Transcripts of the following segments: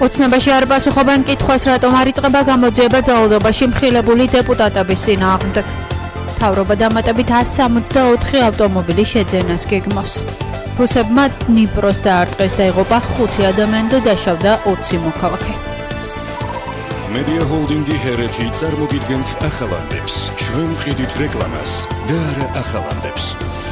ოცნებაში არ პასუხობენ კითხვას, რატომ არ იწყება გამოძიება ძალადობაში მხილებული დეპუტატების წინააღმდეგ. მთავრობა დამატებით 164 ავტომობილის შეძენას გეგმავს. რუსებმა დნიპროს დაარტყეს და იღუპა 5 ადამიანი და დაშავდა 20 მოქალაქე. Media Holding-ი ჰერეთი წარმოგიდგენთ ახალანდებს. ჩვენ ვყიდით რეკლამას და არა ახალანდებს.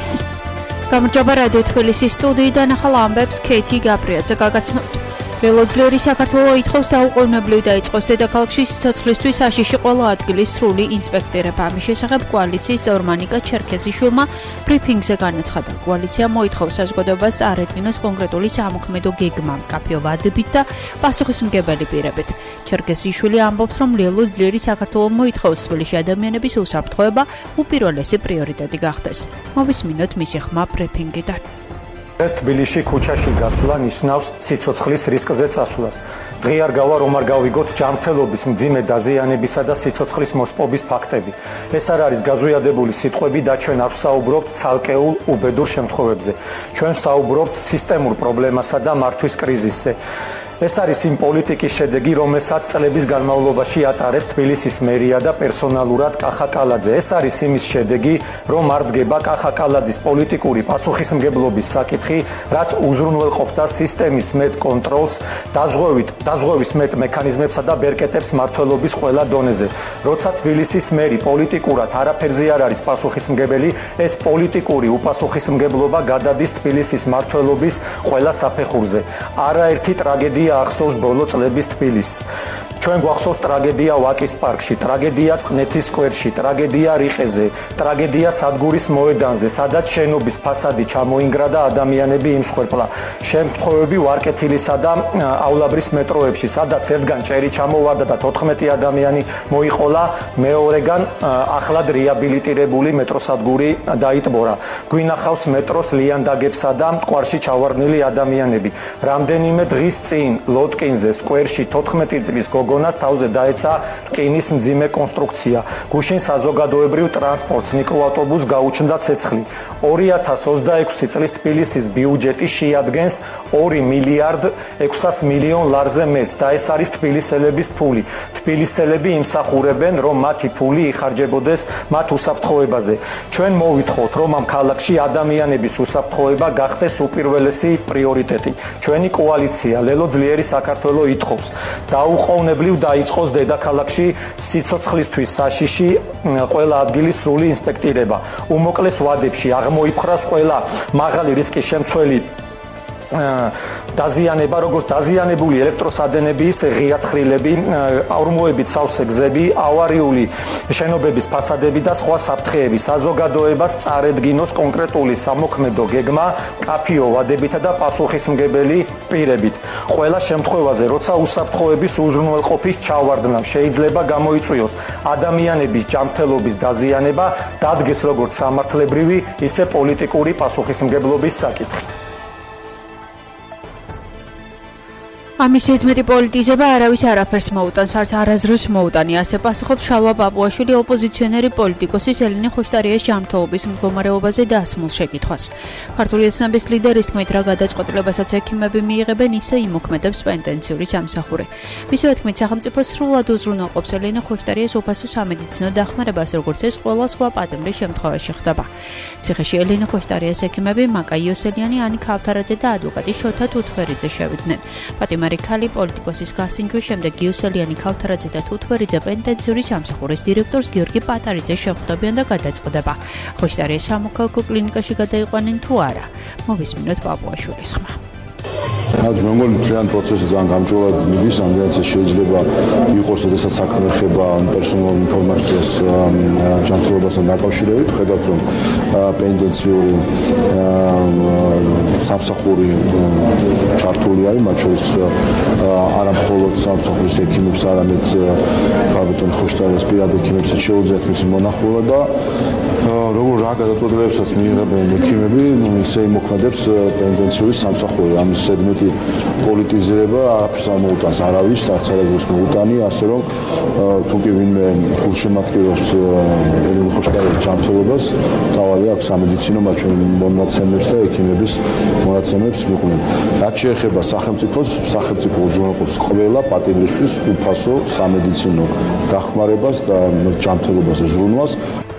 გამარჯობა რადიო თბილისის სტუდიიდან ახალ ამბებს ქეთი გაბრიაძე გაგაცნობთ. ველოძლიერი საქართველო ითხოვს დაუყოვნებლივ დაიწყოს დედაქალაქში სიცოცხლისთვის საშიში ყველა ადგილის სრული ინსპექტირება. ამის შესახებ კოალიციის წევრ მანიკა ჩერქეზიშვილმა ბრიფინგზე განაცხადა. კოალიცია მოითხოვს საზოგადოებას წარედგინოს კონკრეტული სამოქმედო გეგმა, მკაფიო ვადებით და პასუხისმგებელი პირებით. ჩერქეზიშვილი ამბობს, რომ ველოძლიერი საქართველო მოითხოვს თბილისში ადამიანების უსაფრთხოება უპირველესი პრიორიტეტი გახდეს. მოვისმინოთ მისი ხმა ბრიფინგიდან. ეს თბილისში ქუჩაში გასვლა ნიშნავს სიცოცხლის რისკზე წასვლას. ღიარ გავა რომ არ გავიგოთ ჯანმრთელობის მძიმე დაზიანებისა და სიცოცხლის მოსპობის ფაქტები. ეს არ არის გაზუიადებული სიტყვები და ჩვენ არ ვსაუბრობთ ცალკეულ უბედურ შემთხვევებზე. ჩვენ ვსაუბრობთ სისტემურ პრობლემასა და მართვის კრიზისზე. ეს არის იმ პოლიტიკის შედეგი, რომელსაც წლების განმავლობაში ატარებს თბილისის მერია და პერსონალურად კახა კალაძე. ეს არის იმის შედეგი, რომ არ დგება კახა კალაძის პოლიტიკური პასუხისმგებლობის საკითხი, რაც უზრუნველყოფდა სისტემის მეტ კონტროლს, დაზღვევის მეტ მექანიზმებსა და ბერკეტებს მმართველობის ყველა დონეზე. როცა თბილისის მერი პოლიტიკურად არაფერზე არ არის პასუხისმგებელი, ეს პოლიტიკური უპასუხისმგებლობა გადადის თბილისის მმართველობის ყველა საფეხურზე. არაერთი ტრაგედია ახსოვს ბოლო წლების თბილისს. ჩვენ გვახსოვს ტრაგედია ვაკის პარკში, ტრაგედია წყნეთის სკვერში, ტრაგედია რიყეზე, ტრაგედია სადგურის მოედანზე, სადაც შენობის ფასადი ჩამოინგრა და ადამიანები იმსხვერპლა. შემთხვევები ვარკეთილისა დაავლაბრის მეტროებში, სადაც ერთგან ჭერი ჩამოვარდა და 14 ადამიანი მოიყოლა, მეორეგან ახლად რეაბილიტირებული მეტროსადგური დაიტბორა. გვინახავს მეტროს ლიანდაგებსა და მტკვარში ჩავარდნილი ადამიანები. რამდენიმე დღის წინ ლოტკინზე სკვერში 14 წლის გოგონას თავზე დაეცა რკინის მძიმე კონსტრუქცია. გუშინ საზოგადოებრივ ტრანსპორტს მიკროავტობუსს გაუჩნდა ცეცხლი. 2026 წლის თბილისის ბიუჯეტი შეადგენს 2 მილიარდ 600 მილიონ ლარზე მეტს და ეს არის თბილისელების ფული. თბილისელები იმსახურებენ, რომ მათი ფული იხარჯებოდეს მათ უსაფრთხოებაზე. ჩვენ მოვითხოვთ, რომ ამ ქალაქში ადამიანების უსაფრთხოება გახდეს უპირველესი პრიორიტეტი. ჩვენი კოალიცია ველოძლიერი საქართველო ითხოვს დაუყოვნებლივ დაიწყოს დედაქალაქში სიცოცხლისთვის საშიში ყველა ადგილის სრული ინსპექტირება. უმოკლეს ვადებში აღმოიფხრას ყველა მაღალი რისკის შემცველი დაზიანება, როგორც დაზიანებული ელექტროსადენები, ისე ღიათხრილები, ორმოებით სავსე გზები, ავარიული შენობების ფასადები და სხვა საფრთხეები. საზოგადოებას წარედგინოს კონკრეტული სამოქმედო გეგმა, მკაფიო ვადებითა და პასუხისმგებელი პირებით. ყველა შემთხვევაზე, როცა უსაფრთხოების უზრუნველყოფის ჩავარდნა შეიძლება გამოიწვიოს ადამიანების ჯანმრთელობის დაზიანება, დადგეს როგორც სამართლებრივი, ისე პოლიტიკური პასუხისმგებლობის საკითხი. ამის ზედმეტი პოლიტიზება არავის არაფერს მოუტანს, არც არაზრუს მოუტანი, ასე პასუხობს შალვა პაპუაშვილი ოპოზიციონერი პოლიტიკოსის ელენე ხოშტარიას ჯანმრთელობის მდგომარეობაზე დასმულ შეკითხვას. ქართული ოცნების ლიდერის თქმით, რა გადაწყვეტილებასაც ექიმები მიიღებენ, ისე იმოქმედებს პენტენციური სამსახური. მისივე თქმით, სახელმწიფო სრულად უზრუნველყოფს ელენე ხოშტარიას უფასო სამედიცინო დახმარებას, როგორც ეს ყველა სხვა პატიმრის შემთხვევაში ხდება. ციხეში ელენე ხოშტარიას ექიმები მაკა იოსელიანი, ანი ქავთარაძე და ადვოკატი შოთა თუთვერიძე შევიდნენ. პატიმარი ქალი პოლიტიკოსის გასინჯვის შემდეგ გიოსელიანი, ქავთარაძე და თუთვერიძე პენტენციური სამსახურის დირექტორს გიორგი პატარიძე შეხვდებიან და გადაწყდება. ხოშტარიას სამოქალაქო კლინიკაში გადაიყვანენ თუ არა. მოვისმინოთ პაპუაშვილის ხმა. მongol მთლიან პროცესზე ძალიან გამჭვირვალედ მიდის, ამდენად შეიძლება იყოს, როდესაც საქმე ეხება პერსონალურ ინფორმაციას ჯანმრთელობასთან დაკავშირებით, ხედავთ, რომ პენტენციური სამსახური ჩართული არის, მათ შორის არა მხოლოდ სამსახურის ექიმებს, არამედ ბატონ ხოშტარიას პირად ექიმებსაც შეუძლიათ მისი მონახულება და როგორ რა გადაწყვეტილებებსაც მიიღებენ ექიმები, ისე იმოქმედებს ტენდენციური სამსახური. ამის ზედმეტი პოლიტიზირება არაფერს არ მოუტანს არავის, არც არასდროს მოუტანი, ასე რომ თუ კი ვინმე გულშემატკივრობს ეროვნულ ხოშტარის ჯანმრთელობას, თავი აქვს სამედიცინო მონაცემებს და ექიმების მონაცემებს მიყვნენ. რაც შეეხება სახელმწიფოს, სახელმწიფო უზრუნველყოფს ყველა პატიმრისთვის უფასო სამედიცინო დახმარებას და ჯანმრთელობას ზრუნვას.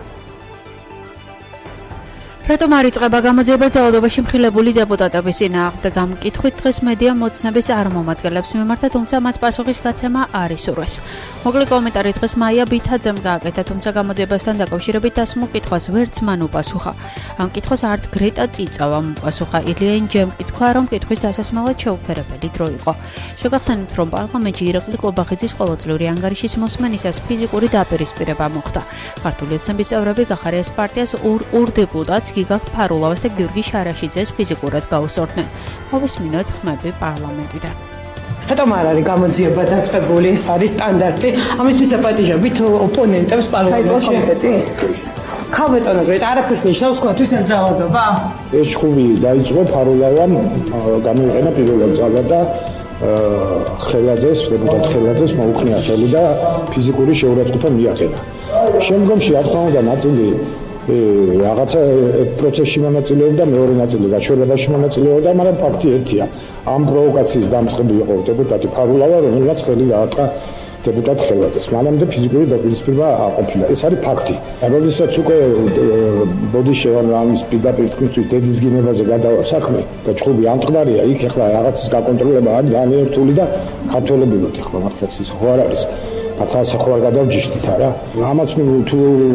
რატომ არ იწყება გამოძიება ძალადობაში მხილებული დეპუტატების წინააღმდეგ? ამ კითხვით დღეს მედია მოცნების წარმომადგენლებს მიმართა, თუმცა მათ პასუხის გაცემა არ ისურვეს. მოკლე კომენტარი დღეს მაია ბითაძემ გააკეთა, თუმცა გამოძიებასთან დაკავშირებით დასმულ კითხვას ვერც მან უპასუხა. ამ კითხვას არც გრეტა წიწავამ უპასუხა. ილია ინჯემ კითხვა, რომ კითხვის დასასმელად შეუფერებელი დრო იყო. შეგახსენებთ, რომ პარლამენტში ირაკლი ყობახიძის ყოველწლიური ანგარიშის მოსმენისას ფიზიკური დაპირისპირება მოხდა. ქართული ოცნების წევრები გახარიას პარტიას ორ დეპუტატს გიგა ფარულავას და გიორგი შარაშიძეს ფიზიკურად გაუსორდნენ. მოვისმინოთ ხმები პარლამენტიდან. რატომ არ არის გამოძიება დაწყებული? ეს არის სტანდარტი. ამისთვის აპატიჟებით ოპონენტებს პარლამენტში. ქალბატონებრივ არაფერს ნიშნავს თქვენთვის ეს ძალადობა? ეს ხუბი დაიწყო ფარულავამ გამოიყენა პირველად ძალა და ხელაძეს, დეპუტატ ხელაძეს მოუქნია ხელი და ფიზიკური შეურაცხყოფა მიაყენა. შემდგომში რა თქმა უნდა ნაწილი რაღაცა პროცესში მონაწილეობდა, მეორე ნაწილი გაჩვენებაში მონაწილეობდა, მაგრამ ფაქტი ერთია. ამ პროვოკაციის დამწყები იყო დეპუტატი ფარულავა, რომელსაც ხელი გაარტყა დეპუტატ ხელაძეს. მანამდე ფიზიკური დაპირისპირება აყოფილა. ეს არის ფაქტი. როდესაც უკვე ბოდიშევან ამის პირდაპირ თქვენთვის დედის გინებაზე გადავა საქმე და ჭხუბი ამწყდარია, იქ ახლა რაღაცის გაკონტროლება არის ძალიან რთული და ქართველებივით ახლა მართლაც ის ხო არ არის. მართლაც ხო არ გადავჯიშდით არა? ამას თუ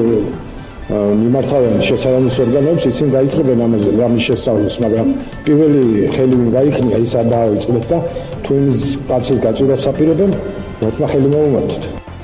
მიმართავენ შესაბამის ორგანოებს, ისინი დაიწყებენ ამის შესწავლას, მაგრამ პირველი ხელი ვინ გაიქნია, ის არ დაავიწყდეთ და თუ იმის კაცის გაჭირვას აპირებენ, მოთმა ხელი მოუმართოთ.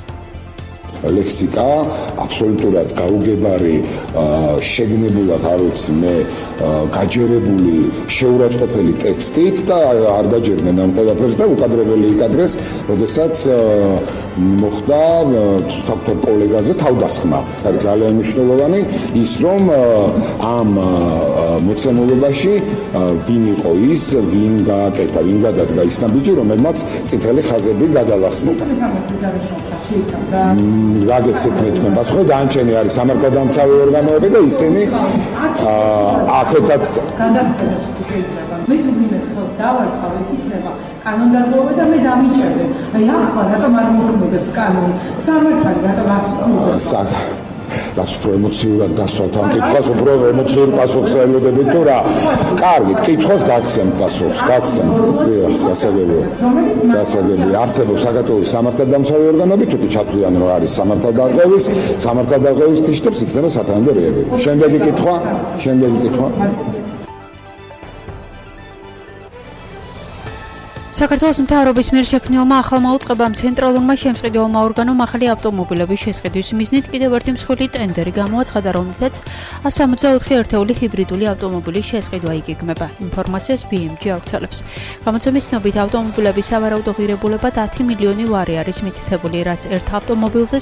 ლექსიკა აბსოლუტურად გაუგებარი, შეგნებულად არ ვიცი მე, გაჯერებული, შეურაცხყოფელი ტექსტით და არ დაჯერდნენ ამ ყველაფერს და უკადრებელი იკადრეს, როდესაც მოხდა საკუთარ კოლეგაზე თავდასხმა. არის ძალიან მნიშვნელოვანი ის, რომ ამ მოცემულობაში ვინ იყო ის, ვინ გააკეთა, ვინ გადადგა ის ნაბიჯი, რომელმაც წითელი ხაზები გადალახსნა. გაგეცეთ მე თქვენ პასუხი, განჩენი არის სამართალდამცავი ორგანოები და ისინი აქეთაც გადასცემს შეიძლება. მე თუ მიმეს ხელს დავარქავ, ეს იქნება კანონდარღვევა და მე დამიჭერდე. აი ახლა რატომ არ მოქმედებს კანონი? სამართალი რატომ არ ცდილობს? რაც უფრო ემოციურად დასვათ ამ კითხვას, უფრო ემოციურ პასუხს ელოდებით თუ რა. კარგი, კითხვას გაგცემთ პასუხს, გაგცემთ. გასაგებია. გასაგებია. არსებობს საქართველოს სამართალდამცავი ორგანოები, თუ კი ჩათვლიან რომ არის სამართალდამცავის ტიშტებს იქნება სათანადო რეაგირება. შემდეგი კითხვა. საქართველოს მთავრობის მიერ შექმნილმა ახალმა უწყებამ ცენტრალურმა შემსყიდველმა ორგანომ ახალი ავტომობილების შესყიდვის მიზნით კიდევ ერთი მსხვილი ტენდერი გამოაცხადა, რომელთაც 164 ერთეული ჰიბრიდული ავტომობილის შესყიდვა იგეგმება. ინფორმაციას BMG ავრცელებს. გამოცემის ცნობით ავტომობილების სავარაუდო ღირებულება 10 მილიონი ლარი არის მითითებული, რაც ერთ ავტომობილზე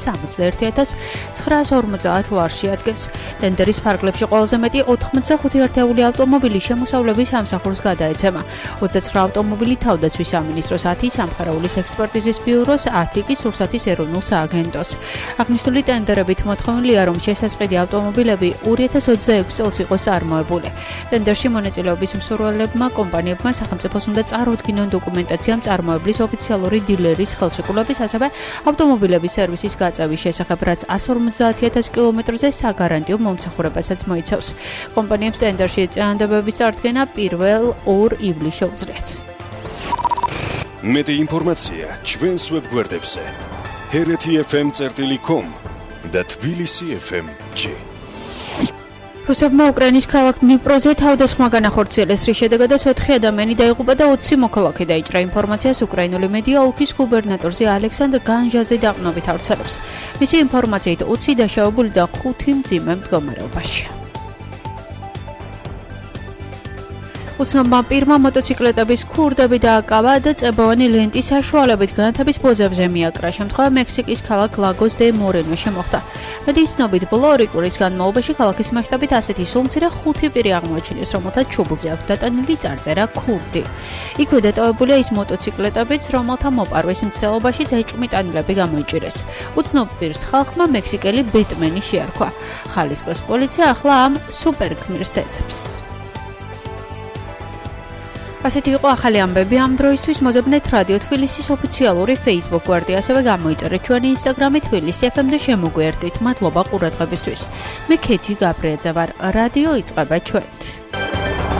61,950 ლარს შეადგენს. ტენდერის ფარგლებში ყველაზე მეტი 85 ერთეული ავტომობილი შემოსავლების სამსახურს გადაეცემა. 29 ავტომობილი თავდაცვის სამინისტროს, 10 სამხარაულის ექსპერტიზის ბიუროს, 10 კი სურსათის ეროვნულ სააგენტოს. აღნიშნული ტენდერებით მოთხოვნილია, რომ შესაწყიდი ავტომობილები 2026 წელს იყოს წარმოებული. ტენდერში მონაწილეობის მსურველებმა კომპანიებმა სახელმწიფოს უნდა წარუდგინონ დოკუმენტაცია წარმოებლის ოფიციალური დილერის ხელშეკრულების, ასევე ავტომობილების სერვისის გაწევის შესახებ, რაც 150,000 კილომეტრზე საგარანტიო მომსახურებასაც მოიცავს. კომპანიებს ტენდერში წინადადებების წარდგენა 1 ივლისს შეუძლიათ. მეტი ინფორმაცია ჩვენს ვებგვერდებზე hereti.fm.com და tbilisi.fm.g. რუსებმა უკრაინის ქალაქ დნიპროზე თავდასხმა განახორციელეს, რის შედეგადაც 4 ადამიანი დაიღუპა და 20 მოქალაქე დაიჭრა. ინფორმაციას უკრაინული მედია ოლქის გუბერნატორზე ალექსანდრ განჟაზე დაყნობით ავრცელებს. მისი ინფორმაციით 20 დაშავებული და 5 მძიმე მდგომარეობაშია. უცნობმა პირმა მოტოციკლეტების ქურდები დააკავა და წებოვანი ლენტის საშუალებით განათების ბოძებზე მიაკრა. შემთხვევა მექსიკის ქალაქ ლაგოს დე მორენოში მოხდა. მედიის ცნობით, ბოლო 2 კვირის განმავლობაში ქალაქის მასშტაბით ასეთი სულმცირე 5 პირი აღმოაჩინეს, რომელთაც ჩუბლზე აქვს დატანილი წარწერა ქურდი. იქვე დატოვებულია ის მოტოციკლეტებიც, რომელთა მოპარვის მცდელობაში ეჭვმიტანილები გამოიჭირეს. უცნობ პირს ხალხმა მექსიკელი ბეტმენი შეარქვა. ხალისკოს პოლიცია ახლა ამ სუპერგმირს ეცებს. ასეთი იყო ახალი ამბები ამ დროისთვის. მოზებნეთ რადიო თბილისის ოფიციალური Facebook გვერდი, ასევე გამოიწერეთ ჩვენი Instagram თბილისი FM და შემოგვიერთდით. მადლობა ყურადღებისთვის. მე ქეთი გაბრიაძე ვარ. რადიო იწყება ჩვენით.